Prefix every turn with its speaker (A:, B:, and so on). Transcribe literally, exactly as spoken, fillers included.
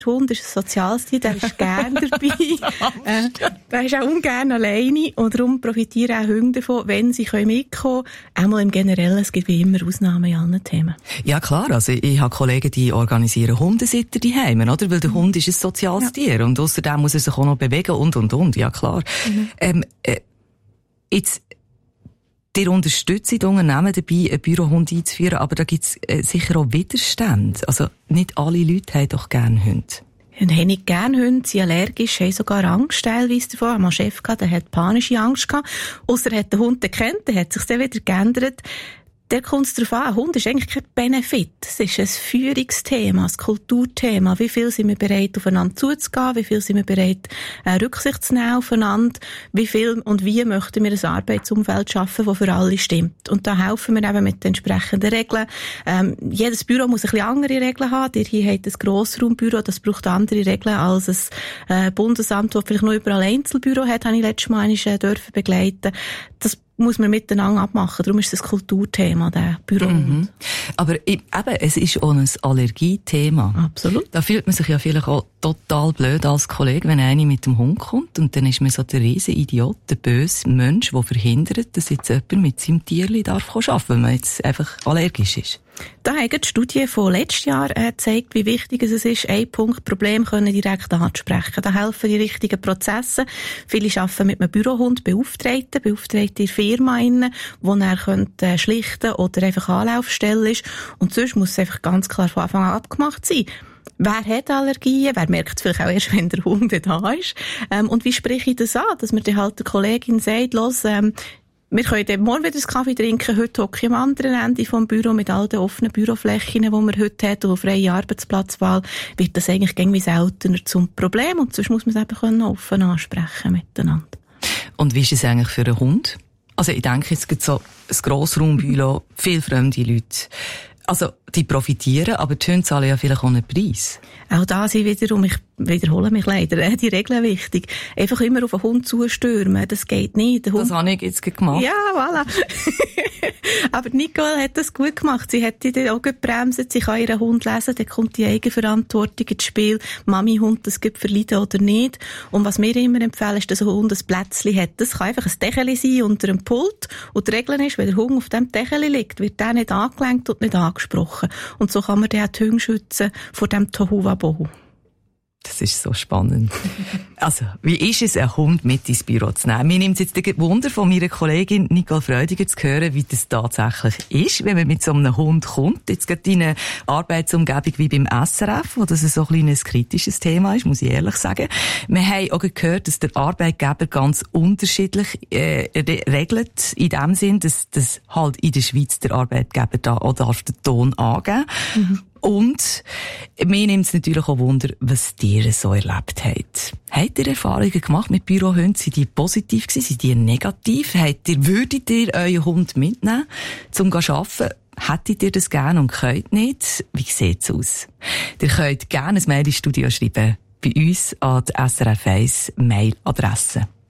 A: Hund ist ein soziales Tier, der ist gerne dabei. äh, der ist auch ungern alleine und darum profitieren auch Hunde davon, wenn sie mitkommen können. Einmal im Generellen, es gibt wie immer Ausnahmen in allen Themen.
B: Ja klar, also ich, ich habe Kollegen, die organisieren Hundesitter daheim, oder? Weil der Hund ist ein soziales ja. Tier und außerdem muss er sich auch noch bewegen und und und, ja klar. Mhm. Ähm, äh, jetzt Ihr unterstützt die Unternehmen dabei, einen Bürohund einzuführen, aber da gibt es äh, sicher auch Widerstände. Also nicht alle Leute haben doch gerne Hunde.
A: Und haben nicht gerne Hunde, sind allergisch, haben sogar Angst teilweise davon. Ich hatte mal einen Chef gehabt, der hat panische Angst gehabt. Ausser er hat den Hund gekannt, der hat sich dann wieder geändert. Der kommt es darauf an, ein Hund ist eigentlich kein Benefit. Es ist ein Führungsthema, ein Kulturthema. Wie viel sind wir bereit, aufeinander zuzugehen? Wie viel sind wir bereit, äh, Rücksicht zu nehmen aufeinander? Wie viel und wie möchten wir ein Arbeitsumfeld schaffen, das für alle stimmt? Und da helfen wir eben mit den entsprechenden Regeln. Ähm, jedes Büro muss ein bisschen andere Regeln haben. Ihr hier habt ein Grossraumbüro, das braucht andere Regeln als ein äh, Bundesamt, das vielleicht noch überall Einzelbüro hat, habe ich letztes Mal äh, dürfen begleiten. Das muss man miteinander abmachen. Darum ist es ein Kulturthema, der Büro. Mhm.
B: Aber eben, es ist auch ein Allergiethema.
A: Absolut.
B: Da fühlt man sich ja vielleicht auch total blöd als Kollege, wenn einer mit dem Hund kommt und dann ist man so der riesen Idiot, der böse Mensch, der verhindert, dass jetzt jemand mit seinem Tierli darf arbeiten, weil man jetzt einfach allergisch ist.
A: Da haben die Studie von letztes Jahr äh, gezeigt, wie wichtig es ist, ein Punkt Problem können direkt anzusprechen. Da helfen die richtigen Prozesse. Viele arbeiten mit einem Bürohund, Beauftragten, Beauftragte in der Firma innen, wo er könnte schlichten oder einfach Anlaufstelle ist. Und sonst muss es einfach ganz klar von Anfang an abgemacht sein. Wer hat Allergien? Wer merkt es vielleicht auch erst, wenn der Hund da ist? Ähm, und wie spreche ich das an? Dass man dann halt der Kollegin sagt, los, ähm, wir können dann morgen wieder einen Kaffee trinken. Heute hocke ich am anderen Ende vom Büro mit all den offenen Büroflächen, die man heute hat, und freie Arbeitsplatzwahl, wird das eigentlich irgendwie seltener zum Problem. Und sonst muss man es eben offen ansprechen miteinander.
B: Und wie ist es eigentlich für einen Hund? Also ich denke, es gibt so ein Grossraumbüro, viele fremde Leute. Also, die profitieren, aber die Hunde zahlen ja vielleicht auch einen Preis.
A: Auch da sind wiederum, ich wiederhole mich leider, die Regeln wichtig. Einfach immer auf den Hund zustürmen, das geht nicht. Der Hund...
B: Das habe ich jetzt gemacht.
A: Ja, voilà. Aber Nicole hat das gut gemacht. Sie hat die auch gebremst, sie kann ihren Hund lesen, dann kommt die Eigenverantwortung ins Spiel. Mami, Hund, das gibt verleiden oder nicht. Und was wir immer empfehlen, ist, dass ein Hund ein Plätzchen hat. Das kann einfach ein Decheli sein unter einem Pult. Und die Regel ist, wenn der Hund auf dem Decheli liegt, wird der nicht angelenkt und nicht angesprochen. Und so kann man dann auch die Hunde schützen vor dem Tohuwabohu.
B: Das ist so spannend. Also, wie ist es, einen Hund mit ins Büro zu nehmen? Mir nimmt es jetzt den Wunder von meiner Kollegin Nicole Freudiger zu hören, wie das tatsächlich ist, wenn man mit so einem Hund kommt. Jetzt gerade in eine Arbeitsumgebung wie beim S R F, wo das so ein kleines kritisches Thema ist, muss ich ehrlich sagen. Wir haben auch gehört, dass der Arbeitgeber ganz unterschiedlich äh, regelt, in dem Sinn, dass, dass halt in der Schweiz der Arbeitgeber da auch darf den Ton angeben. Mhm. Und mir nimmt es natürlich auch Wunder, was ihr so erlebt habt. Habt ihr Erfahrungen gemacht mit Bürohunden? Sind die positiv gewesen? Sind die negativ? Habt ihr, würdet ihr euren Hund mitnehmen, zum zu arbeiten? Hättet ihr das gerne und könnt nicht? Wie sieht's aus? Ihr könnt gerne ein Mail ins Studio schreiben. Bei uns an die S R F eins Mailadresse.